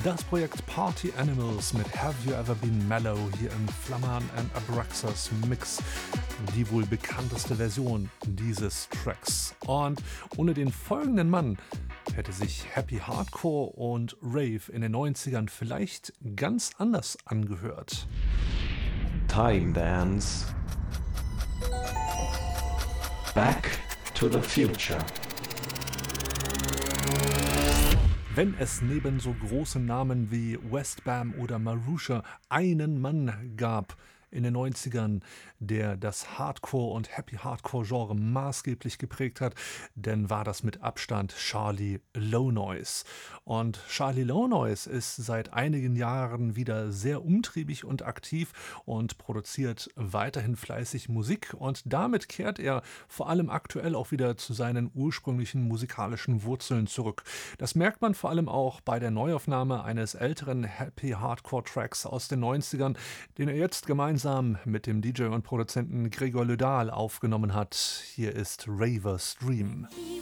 Das Projekt Party Animals mit Have You Ever Been Mellow hier im Flammern and Abraxas Mix. Die wohl bekannteste Version dieses Tracks. Und ohne den folgenden Mann hätte sich Happy Hardcore und Rave in den 90ern vielleicht ganz anders angehört. Time Dance. Back to the Future. Wenn es neben so großen Namen wie Westbam oder Marusha einen Mann gab in den 90ern, der das Hardcore- und Happy-Hardcore-Genre maßgeblich geprägt hat, dann war das mit Abstand Charlie Low Noise. Und Charlie Low Noise ist seit einigen Jahren wieder sehr umtriebig und aktiv und produziert weiterhin fleißig Musik. Und damit kehrt er vor allem aktuell auch wieder zu seinen ursprünglichen musikalischen Wurzeln zurück. Das merkt man vor allem auch bei der Neuaufnahme eines älteren Happy-Hardcore-Tracks aus den 90ern, den er jetzt gemeinsam mit dem DJ und Produzenten Gregor Le Dahl aufgenommen hat. Hier ist Raver's Dream. He